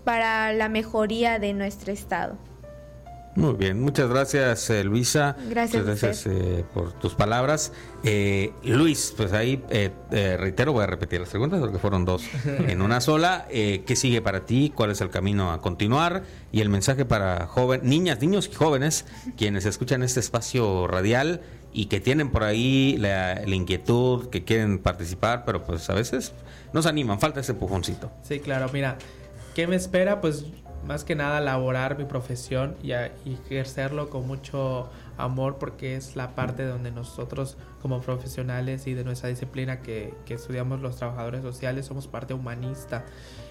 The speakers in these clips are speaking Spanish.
para la mejoría de nuestro estado. Muy bien, muchas gracias, Luisa. Gracias, muchas gracias por tus palabras. Luis, pues ahí reitero, voy a repetir las preguntas porque fueron dos en una sola. ¿Qué sigue para ti? ¿Cuál es el camino a continuar? Y el mensaje para niñas, niños y jóvenes quienes escuchan este espacio radial y que tienen por ahí la inquietud, que quieren participar, pero pues a veces no se animan, falta ese empujoncito. Sí, claro, mira, ¿qué me espera? Pues más que nada laborar mi profesión y ejercerlo con mucho amor, porque es la parte donde nosotros como profesionales y de nuestra disciplina que estudiamos los trabajadores sociales somos parte humanista.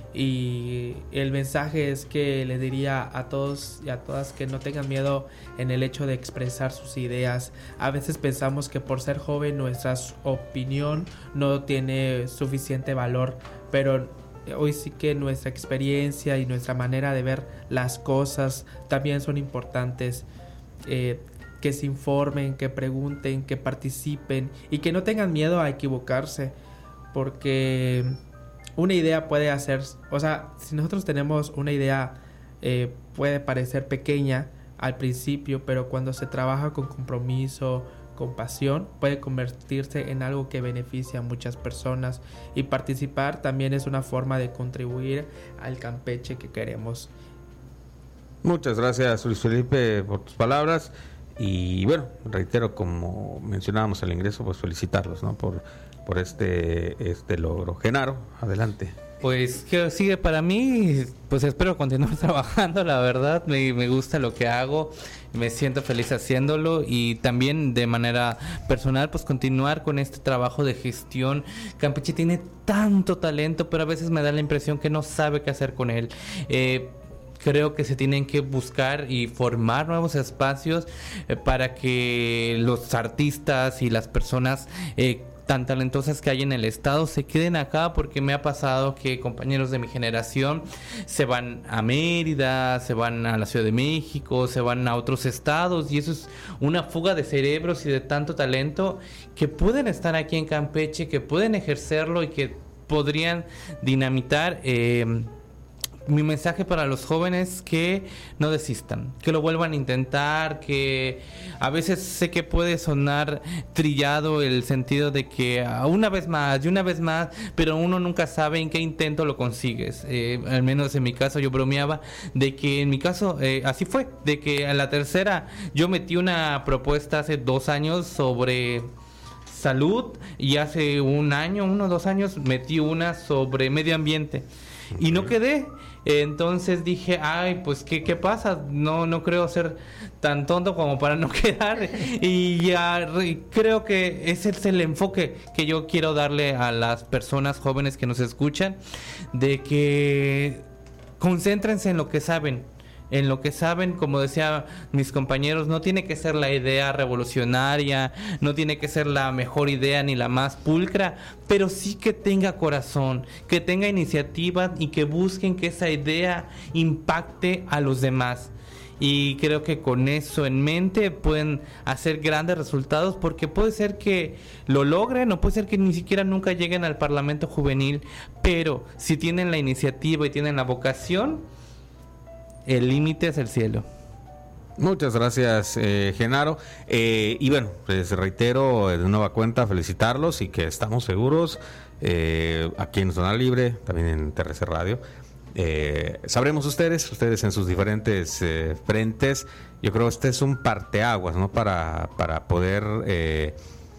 Y el mensaje es que le diría a todos y a todas que no tengan miedo en el hecho de expresar sus ideas. A veces pensamos que por ser joven nuestra opinión no tiene suficiente valor, pero hoy sí que nuestra experiencia y nuestra manera de ver las cosas también son importantes. Que se informen, que pregunten, que participen y que no tengan miedo a equivocarse, porque una idea puede hacer, o sea, si nosotros tenemos una idea, puede parecer pequeña al principio, pero cuando se trabaja con compromiso, con pasión, puede convertirse en algo que beneficia a muchas personas, y participar también es una forma de contribuir al Campeche que queremos. Muchas gracias, Luis Felipe, por tus palabras. Y bueno, reitero, como mencionábamos al ingreso, pues felicitarlos, ¿no? por este logro. Genaro, adelante. Pues, ¿qué sigue para mí? Pues espero continuar trabajando, la verdad, me gusta lo que hago, me siento feliz haciéndolo, y también de manera personal, pues continuar con este trabajo de gestión. Campeche tiene tanto talento, pero a veces me da la impresión que no sabe qué hacer con él. Creo que se tienen que buscar y formar nuevos espacios para que los artistas y las personas tan talentosas que hay en el estado se queden acá, porque me ha pasado que compañeros de mi generación se van a Mérida, se van a la Ciudad de México, se van a otros estados, y eso es una fuga de cerebros y de tanto talento que pueden estar aquí en Campeche, que pueden ejercerlo y que podrían dinamitar. Mi mensaje para los jóvenes: que no desistan, que lo vuelvan a intentar, que a veces sé que puede sonar trillado el sentido de que una vez más y una vez más, pero uno nunca sabe en qué intento lo consigues. Al menos en mi caso yo bromeaba de que en mi caso así fue, de que a la tercera yo metí una propuesta hace 2 años sobre salud, y hace 1 año, 1 o 2 años metí una sobre medio ambiente y no quedé. Entonces dije, ay, pues ¿qué pasa? No creo ser tan tonto como para no quedar. Y ya creo que ese es el enfoque que yo quiero darle a las personas jóvenes que nos escuchan, de que concéntrense en lo que saben. En lo que saben, como decía mis compañeros, no tiene que ser la idea revolucionaria, no tiene que ser la mejor idea ni la más pulcra, pero sí que tenga corazón, que tenga iniciativa y que busquen que esa idea impacte a los demás. Y creo que con eso en mente pueden hacer grandes resultados, porque puede ser que lo logren o puede ser que ni siquiera nunca lleguen al Parlamento Juvenil, pero si tienen la iniciativa y tienen la vocación, el límite es el cielo. Muchas gracias, Genaro. Y bueno, les reitero de nueva cuenta felicitarlos, y que estamos seguros aquí en Zona Libre, también en TRC Radio. Sabremos ustedes en sus diferentes frentes. Yo creo que este es un parteaguas, ¿no? Para poder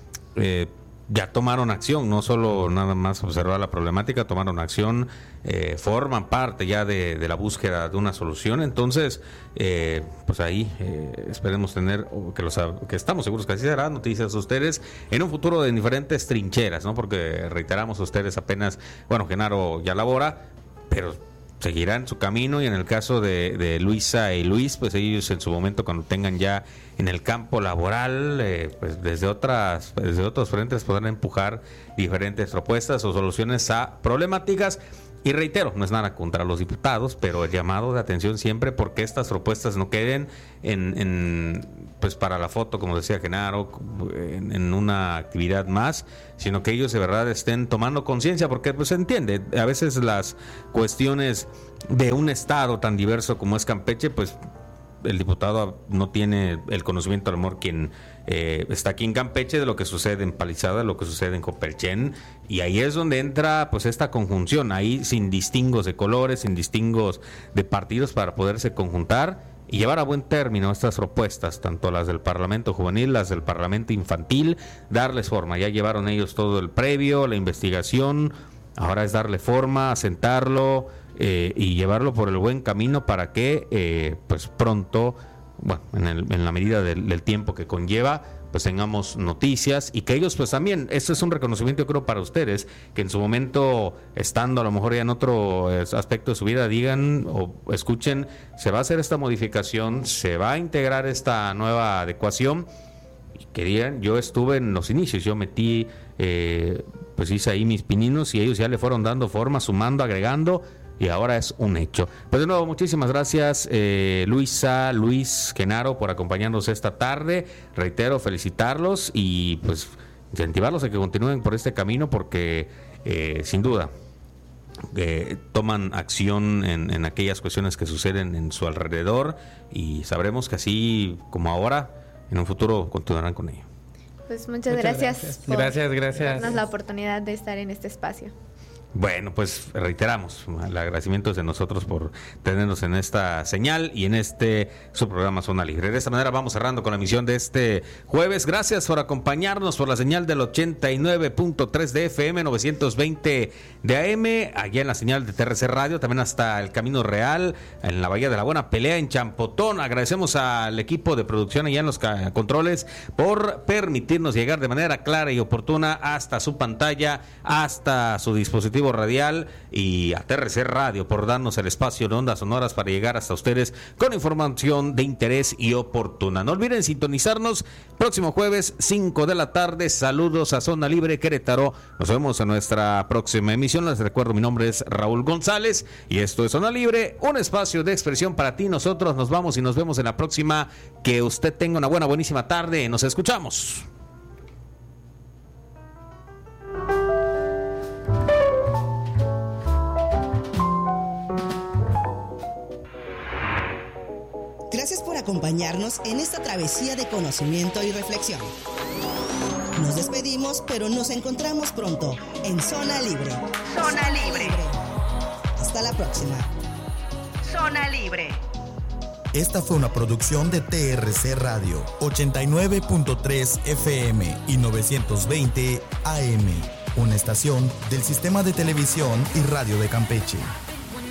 ya tomaron acción, no solo nada más observar la problemática, tomaron acción, forman parte ya de la búsqueda de una solución. Entonces, pues ahí esperemos tener, que estamos seguros que así será, noticias de ustedes en un futuro en diferentes trincheras, ¿no? Porque reiteramos, ustedes apenas, bueno, Genaro ya labora, pero seguirán su camino, y en el caso de Luisa y Luis, pues ellos en su momento, cuando tengan ya en el campo laboral, pues desde otros frentes podrán empujar diferentes propuestas o soluciones a problemáticas Y reitero, no es nada contra los diputados, pero el llamado de atención siempre porque estas propuestas no queden pues para la foto, como decía Genaro, en una actividad más, sino que ellos de verdad estén tomando conciencia, porque pues se entiende, a veces las cuestiones de un estado tan diverso como es Campeche, pues el diputado no tiene el conocimiento, a lo mejor quien está aquí en Campeche, de lo que sucede en Palizada, de lo que sucede en Copelchen, y ahí es donde entra pues esta conjunción, ahí sin distingos de colores, sin distingos de partidos, para poderse conjuntar y llevar a buen término estas propuestas, tanto las del Parlamento Juvenil, las del Parlamento Infantil, darles forma. Ya llevaron ellos todo el previo, la investigación, ahora es darle forma, asentarlo y llevarlo por el buen camino para que pues pronto, bueno, en la medida del tiempo que conlleva, pues tengamos noticias y que ellos pues también, esto es un reconocimiento, yo creo, para ustedes, que en su momento, estando a lo mejor ya en otro aspecto de su vida, digan o escuchen, se va a hacer esta modificación, se va a integrar esta nueva adecuación, y que digan, yo estuve en los inicios, yo metí, pues hice ahí mis pininos y ellos ya le fueron dando forma, sumando, agregando, y ahora es un hecho. Pues de nuevo, muchísimas gracias Luisa, Luis, Genaro, por acompañarnos esta tarde. Reitero, felicitarlos y pues incentivarlos a que continúen por este camino, porque sin duda toman acción en aquellas cuestiones que suceden en su alrededor, y sabremos que así como ahora, en un futuro continuarán con ello. Pues muchas gracias. Por Gracias. darnos la oportunidad de estar en este espacio. Bueno, pues reiteramos el agradecimiento de nosotros por tenernos en esta señal y en su programa Zona Libre. De esta manera vamos cerrando con la emisión de este jueves. Gracias por acompañarnos por la señal del 89.3 de FM, 920 de AM, allá en la señal de TRC Radio, también hasta el Camino Real, en la Bahía de la Buena Pelea, en Champotón. Agradecemos al equipo de producción allá en los controles por permitirnos llegar de manera clara y oportuna hasta su pantalla, hasta su dispositivo radial, y a TRC Radio por darnos el espacio de ondas sonoras para llegar hasta ustedes con información de interés y oportuna. No olviden sintonizarnos próximo jueves 5 de la tarde. Saludos a Zona Libre Querétaro. Nos vemos en nuestra próxima emisión. Les recuerdo, mi nombre es Raúl González y esto es Zona Libre, un espacio de expresión para ti. Nosotros nos vamos y nos vemos en la próxima. Que usted tenga una buenísima tarde. Nos escuchamos. Gracias por acompañarnos en esta travesía de conocimiento y reflexión. Nos despedimos, pero nos encontramos pronto en Zona Libre. Zona Libre. Hasta la próxima. Zona Libre. Esta fue una producción de TRC Radio, 89.3 FM y 920 AM, una estación del Sistema de Televisión y Radio de Campeche.